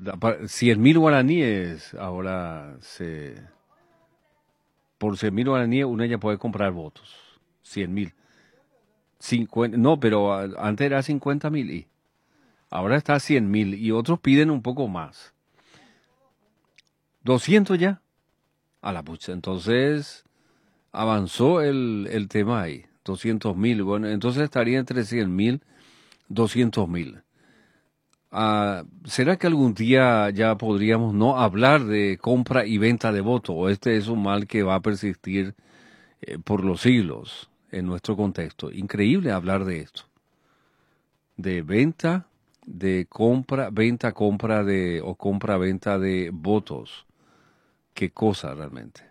100.000 guaraníes ahora por 100.000 guaraníes uno ya puede comprar votos. 100.000. 50, no, pero antes era 50.000 y ahora está a 100.000 y otros piden un poco más. 200 ya. A la pucha. Entonces avanzó el tema ahí. 200.000. Bueno, entonces estaría entre 100.000, 200.000. ¿Será que algún día ya podríamos no hablar de compra y venta de votos? ¿O este es un mal que va a persistir por los siglos en nuestro contexto? Increíble hablar de esto. De venta, de compra, venta, compra de, o compra-venta de votos. Qué cosa realmente.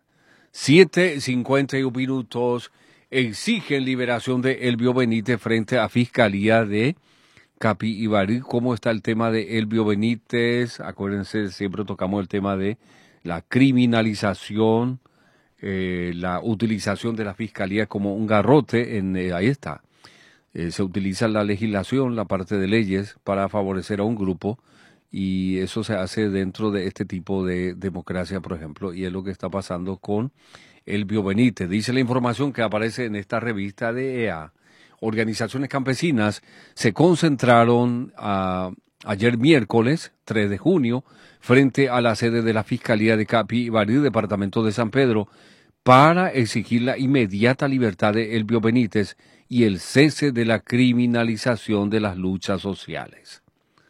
7:51 minutos. Exigen liberación de Elbio Benítez frente a Fiscalía de Capiibari. ¿Cómo está el tema de Elbio Benítez? Acuérdense, siempre tocamos el tema de la criminalización, la utilización de la Fiscalía como un garrote. Ahí está. Se utiliza la legislación, la parte de leyes, para favorecer a un grupo y eso se hace dentro de este tipo de democracia, por ejemplo, y es lo que está pasando con Elbio Benítez. Dice la información que aparece en esta revista de EA. Organizaciones campesinas se concentraron ayer miércoles 3 de junio frente a la sede de la Fiscalía de Capiibari, departamento de San Pedro, para exigir la inmediata libertad de Elbio Benítez y el cese de la criminalización de las luchas sociales.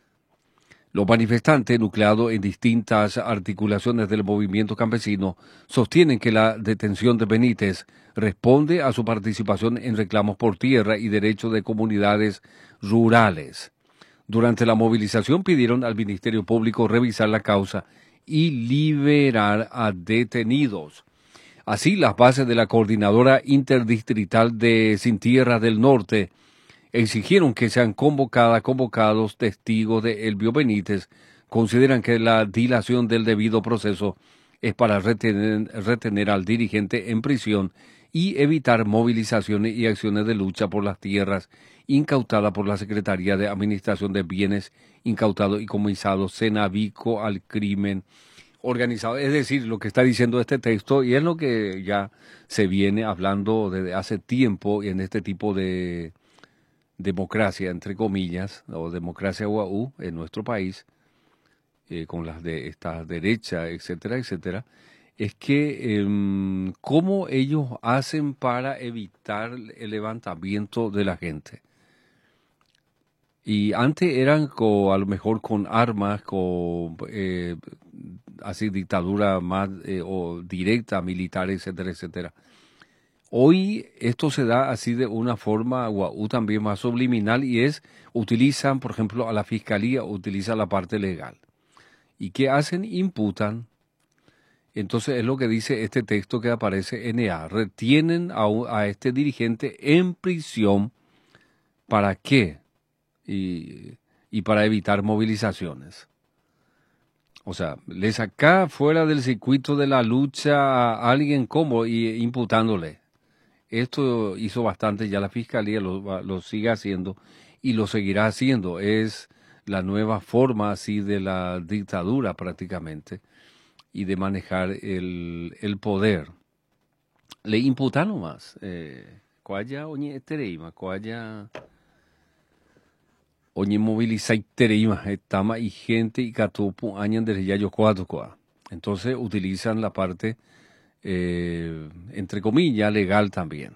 Los manifestantes, nucleados en distintas articulaciones del movimiento campesino, sostienen que la detención de Benítez responde a su participación en reclamos por tierra y derechos de comunidades rurales. Durante la movilización pidieron al Ministerio Público revisar la causa y liberar a detenidos. Así, las bases de la Coordinadora Interdistrital de Sin Tierra del Norte exigieron que sean convocados testigos de Elbio Benítez. Consideran que la dilación del debido proceso es para retener al dirigente en prisión y evitar movilizaciones y acciones de lucha por las tierras incautadas por la Secretaría de Administración de Bienes Incautados y Comisados, Cenavico al Crimen Organizado. Es decir, lo que está diciendo este texto, y es lo que ya se viene hablando desde hace tiempo en este tipo de democracia, entre comillas, o democracia UAU en nuestro país, con las de esta derecha, etcétera, etcétera, es que cómo ellos hacen para evitar el levantamiento de la gente. Y antes eran a lo mejor con armas, con así dictadura más o directa, militar, etcétera, etcétera. Hoy esto se da así de una forma también más subliminal y utilizan, por ejemplo, a la fiscalía, utilizan la parte legal. ¿Y qué hacen? Imputan. Entonces es lo que dice este texto que aparece en EA. Retienen a este dirigente en prisión. ¿Para qué? Y para evitar movilizaciones. O sea, le saca fuera del circuito de la lucha a alguien como y imputándole. Esto hizo bastante, ya la Fiscalía lo sigue haciendo y lo seguirá haciendo. Es la nueva forma así de la dictadura prácticamente y de manejar el poder. Le imputaron más. Cuaya oñe tereima, cuaya oñe movilizai tereima, etama y gente y catupu añan de yayo cuatro. Entonces utilizan la parte entre comillas, legal también.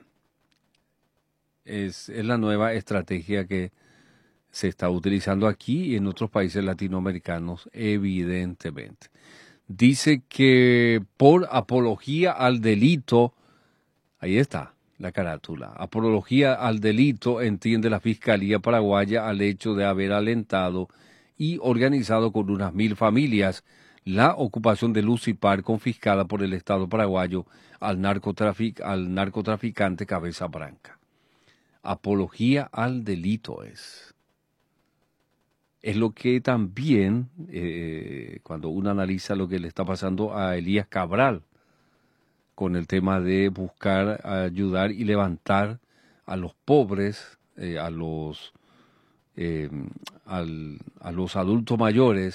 Es la nueva estrategia que se está utilizando aquí y en otros países latinoamericanos, evidentemente. Dice que por apología al delito, ahí está la carátula, apología al delito entiende la Fiscalía Paraguaya al hecho de haber alentado y organizado con unas 1.000 familias la ocupación de Lucipar confiscada por el Estado paraguayo al narcotraficante Cabeza Branca. Apología al delito es. Es lo que también, cuando uno analiza lo que le está pasando a Elías Cabral, con el tema de buscar ayudar y levantar a los pobres, a los adultos mayores